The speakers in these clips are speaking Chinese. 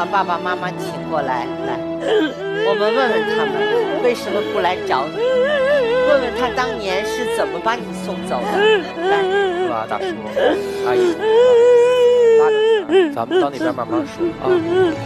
把爸爸妈妈请过来，来，我们问问他们为什么不来找你，问问他当年是怎么把你送走的。来， 是吧，大叔、阿姨，拉着，咱们到那边慢慢说啊。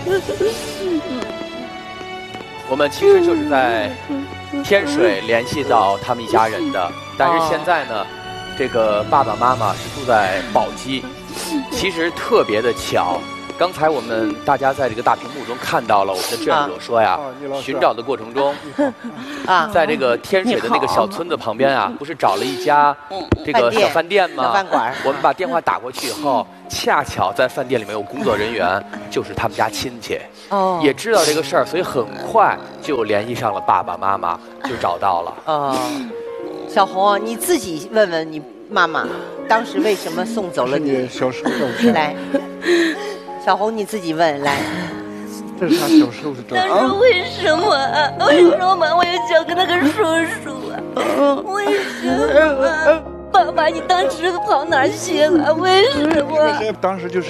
我们其实就是在天水联系到他们一家人的，但是现在呢，这个爸爸妈妈是住在宝鸡，其实特别的巧。刚才我们大家在这个大屏幕中看到了我们的志愿者说呀，寻找的过程中，在这个天水的那个小村子旁边啊，不是找了一家这个小饭店吗？ 小饭馆。 我们把电话打过去以后，恰巧在饭店里面有工作人员，就是他们家亲戚，也知道这个事儿，所以很快就联系上了爸爸妈妈，就找到了。 小红，你自己问问你妈妈，当时为什么送走了你？ 小时候来。小红，你自己问来。 这是他小时候的照片。 但是为什么？为什么我也想跟那个叔叔啊？为什么？爸爸，你当时跑哪儿去了？为什么？ 当时就是，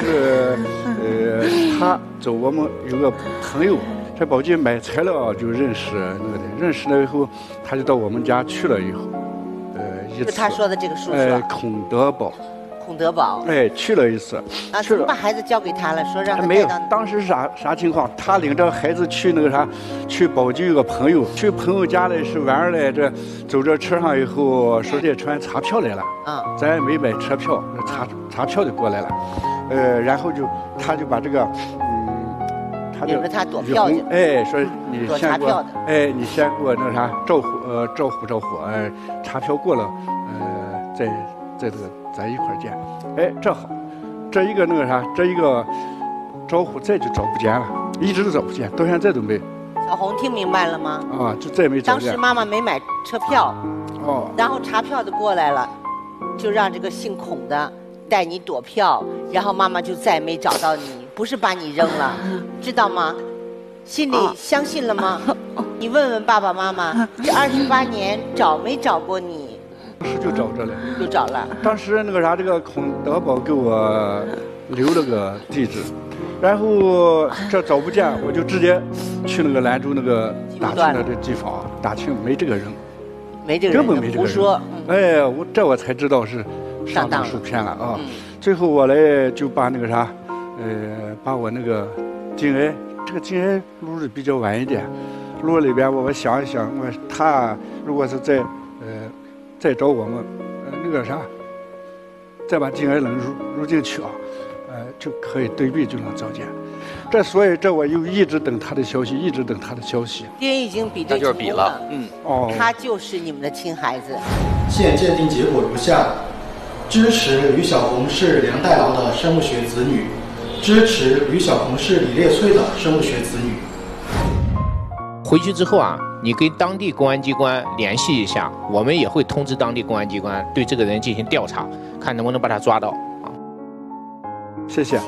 他走我们有个朋友在宝鸡买材料就认识那个的，认识了以后，他就到我们家去了以后，一次。 就他说的这个叔叔。 孔德宝。 孔德宝， 去了一次， 去了，把孩子交给他了，说让他没有。当时是啥情况？他领着孩子去那个啥，去宝鸡有个朋友，去朋友家里是玩来着，走着车上以后，说这船查票来了，咱没买车票，查票就过来了，然后他就把这个，他就领着他躲票去， 说你先给我，你先给我那啥招呼，查票过了，在这个。咱一块儿见，正好，这一个那个啥，这一个招呼再就找不见了，一直都找不见，到现在都没。 小红听明白了吗？ 就再没找见。 当时妈妈没买车票，然后查票的过来了，就让这个姓孔的带你躲票，然后妈妈就再没找到你，不是把你扔了，知道吗？心里相信了吗？你问问爸爸妈妈，这28年找没找过你？ 当时就找着了， 就找了。 当时那个啥，这个孔德宝给我留了个地址，然后这找不见，我就直接去那个兰州那个大庆的这机房，大庆没这个人， 没这个人， 根本没这个人。胡说。 我才知道是上当受骗了啊！最后我来就把那个啥，把我那个颈癌，这个颈癌录的比较晚一点，录里边我想一想，他如果是再找我们，那个啥，再把颈癌能入进去就可以对比就能找见。所以我又一直等他的消息，一直等他的消息。 爹已经比对就是比了， 他就是你们的亲孩子。 现鉴定结果如下：支持吕小红是梁代劳的生物学子女，支持吕小红是李烈翠的生物学子女。 回去之后啊，你跟当地公安机关联系一下，我们也会通知当地公安机关对这个人进行调查，看能不能把他抓到啊。 谢谢。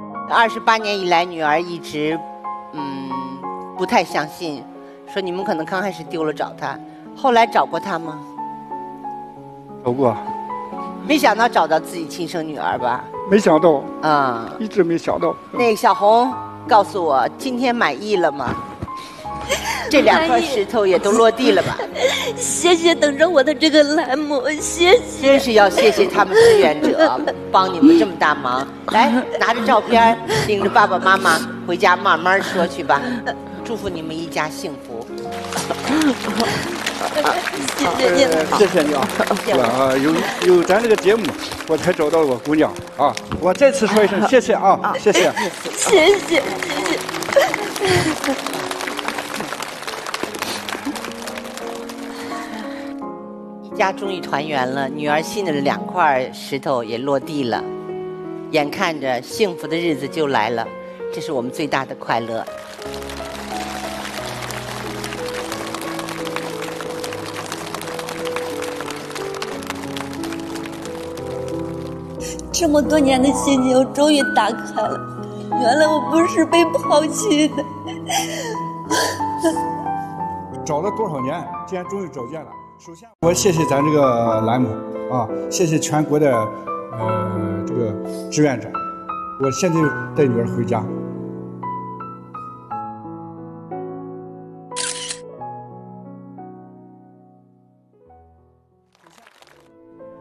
28年以来，女儿一直不太相信，说你们可能刚开始丢了找他，后来找过他吗？ 找过。 没想到找到自己亲生女儿吧？ 没想到一直没想到。 那个小红告诉我，今天满意了吗？这2块石头也都落地了吧？ 谢谢等着我的这个栏目，谢谢。 真是要谢谢他们志愿者帮你们这么大忙。来，拿着照片，领着爸爸妈妈回家慢慢说去吧。祝福你们一家幸福。 谢谢你， 谢谢你啊！有咱这个节目，我才找到我姑娘啊！我再次说一声谢谢啊！谢谢， 谢谢。 一家终于团圆了，女儿心里的2块石头也落地了，眼看着幸福的日子就来了，这是我们最大的快乐。 这么多年的心结，我终于打开了，原来我不是被抛弃的。 找了多少年，今天终于找见了。首先，我谢谢咱这个栏目啊，谢谢全国的这个志愿者。我现在带女儿回家，